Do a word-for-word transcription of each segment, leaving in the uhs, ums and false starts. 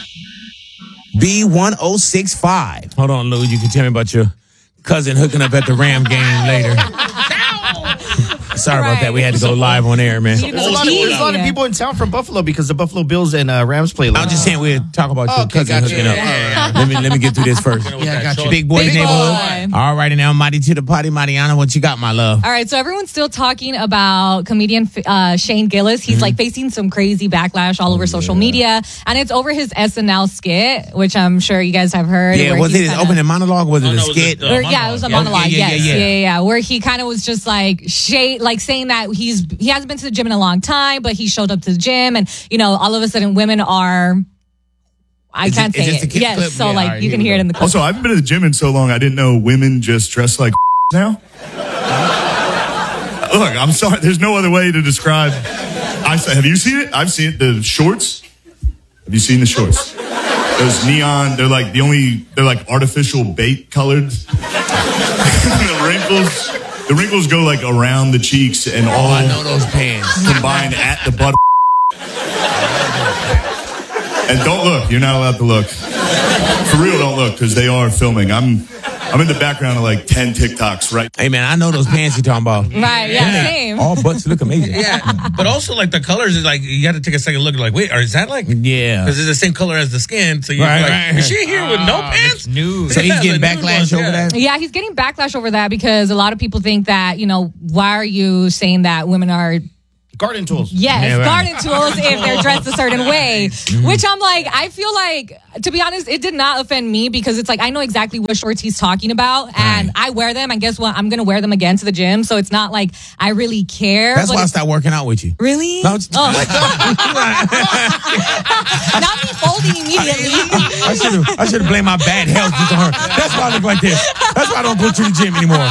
B one oh six five. Hold on, Lou. You can tell me about your cousin hooking up at the Ram game later. Sorry Right. about that. We had to go live on air, man. You There's a lot of, there's a lot of people in town from Buffalo because the Buffalo Bills and uh, Rams play. I'm just saying we'll talk about your Okay, cousin gotcha. hooking up. Yeah. Let me let me get through this first. Yeah, I got you. Big Boys Big Neighborhood. Boy. All righty now, Mighty to the party, Mariana. What you got, my love? All right, so everyone's still talking about comedian uh, Shane Gillis. He's Mm-hmm. like facing some crazy backlash all over social media, and it's over his S N L skit, which I'm sure you guys have heard. Yeah, where was he's it his kinda- opening monologue? Was it Oh, a no, it was skit? a- Or, Uh, yeah, it was a monologue. monologue. Yeah, yeah, yes, yeah, yeah, yeah. yeah, yeah. Where he kind of was just like shade, like saying that he's he hasn't been to the gym in a long time, but he showed up to the gym, and you know, all of a sudden, women are. I Is it- can't is say this the it. kid Yes, clip? so Yeah, like all right, you here can we hear it go. in the clip. Also, I haven't been to the gym in so long, I didn't know women just dress like now. Look, I'm sorry. There's no other way to describe. I said, have you seen it? I've seen it. The shorts. Have you seen the shorts? Those neon. They're like the only. They're like artificial bait colored. The wrinkles. The wrinkles go like around the cheeks and all. Oh, I know those pants. Combined at the butt. And don't look. You're not allowed to look. For real, don't look because they are filming. I'm. I'm in the background of like ten TikToks, right? Hey, man, I know those pants you're talking about. Right? Yeah, same. All butts look amazing. Yeah, but also like the colors is like you got to take a second look. Like, wait, or is that like? Yeah. Because it's the same color as the skin. So you're Right, like, right. is she here with no pants? Nude. So he's Yeah, getting the nude backlash ones, over yeah. that? Yeah, he's getting backlash over that because a lot of people think that, you know, why are you saying that women are, Garden tools. yes, Yeah, right. garden tools if they're dressed a certain way? Which I'm like, I feel like, to be honest, it did not offend me because it's like, I know exactly what shorts he's talking about and I wear them. And guess what? I'm going to wear them again to the gym. So it's not like I really care. That's but why I it's- stopped working out with you. Really? No, it's- oh. Not me folding immediately. I should have I should have blamed my bad health just on her. That's why I look like this. That's why I don't go to the gym anymore.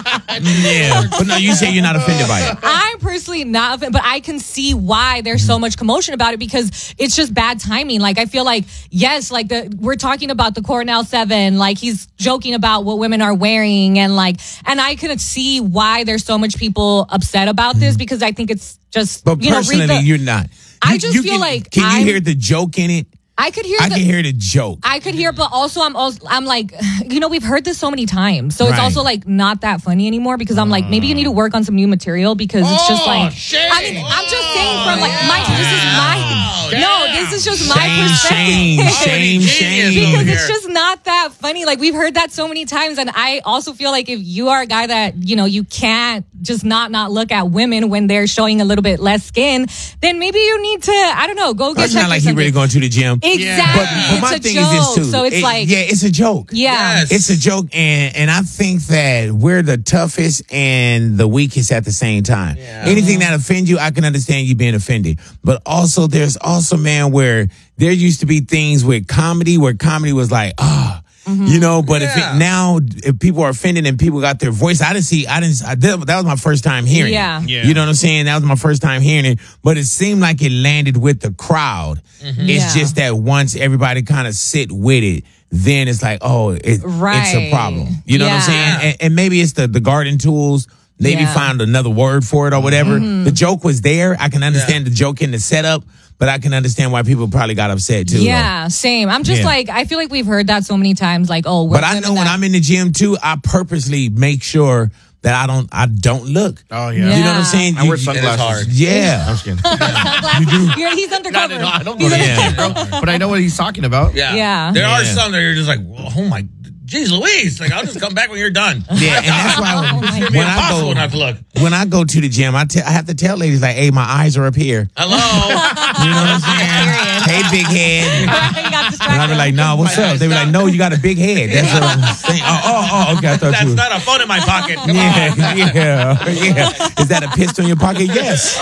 Yeah. But no, you say you're not offended by it. I'm personally not offended, but I can see why there's so much commotion about it because it's just bad timing. Like, I feel like, yes, like the we're talking about the Cornell seven, like he's joking about what women are wearing and like, and I can see why there's so much people upset about this because I think it's just, But you know, personally, read the, you're not. I You- just you feel can, like Can you I'm- hear the joke in it? I could hear I the, can hear the joke. I could hear, but also I'm also I'm like, you know, we've heard this so many times, so it's Right. also like not that funny anymore because I'm like, maybe you need to work on some new material because it's just Oh, like, shame. I mean, I'm just saying from like my, this is my, no, this is just my Shame, perspective. shame, shame, shame. Because over it's here. just not that funny. Like we've heard that so many times, and I also feel like if you are a guy that you know you can't just not not look at women when they're showing a little bit less skin, then maybe you need to I don't know go get It's checked not or like he something. really going to the gym. Exactly. But, but my it's a thing joke. is this too. So it's It- like yeah, it's a joke. yeah. Yes. It's a joke, and and I think that we're the toughest and the weakest at the same time. Anything that offends you, I can understand you being offended. But also, there's also, man, where there used to be things with comedy where comedy was like, ah. You know, but if Yeah. it, now if people are offended and people got their voice, I didn't see, I didn't, I did, that was my first time hearing Yeah. it. Yeah. You know what I'm saying? That was my first time hearing it, but it seemed like it landed with the crowd. It's Yeah. just that once everybody kind of sit with it, then it's like, oh, it, it's a Right. problem. You know what I'm Yeah. saying? And, and maybe it's the, the garden tools. Maybe Yeah. find another word for it or whatever. The joke was there. I can understand the joke in the setup, but I can understand why people probably got upset too. though. Yeah, same. I'm just Yeah. like, I feel like we've heard that so many times. Like, oh, we're But I know women when that- I'm in the gym too, I purposely make sure that I don't I don't look. Oh You know yeah. what I'm saying? I You- wear you- sunglasses. hard. Yeah. I'm just kidding. Sunglasses. You're- he's undercover. No, I don't He's go to the undercover. gym, bro. But I know what he's talking about. Yeah. Yeah. There are Yeah. some that you're just like, oh my, geez Louise. Like, I'll just come back when you're done. Yeah, and that's why Oh, my It's gonna when be I impossible go not to look. when I go to the gym, I te- I have to tell ladies like, "Hey, my eyes are up here." Hello. You know what I'm saying? Hey, big head. You got And I distracted. be like, "Nah, what's up?" They be like, "No, you got a big head." That's what I'm saying. Oh, oh, oh okay. I thought That's you. not a phone in my pocket. Come Yeah, on. yeah, yeah. Is that a pistol in your pocket? Yes.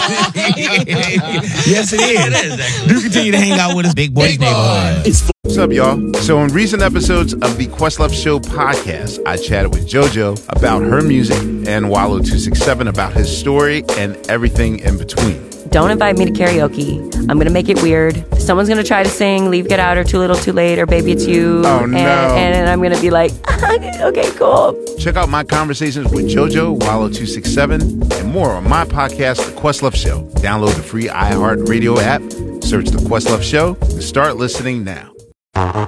Yes, it is. It is, actually. Do continue to hang out with us, Big Boys Neighborhood. What's up, y'all? So, in recent episodes of the Questlove Show podcast, I chatted with JoJo about her music and Wallow two six seven about his story and everything in between. Don't invite me to karaoke. I'm going to make it weird. Someone's going to try to sing Leave, Get Out, or Too Little, Too Late, or Baby It's You. Oh, no. And, and I'm going to be like, okay, cool. Check out my conversations with JoJo, Wallow two six seven, and more on my podcast, The Questlove Show. Download the free iHeartRadio app, Search The Questlove Show and start listening now.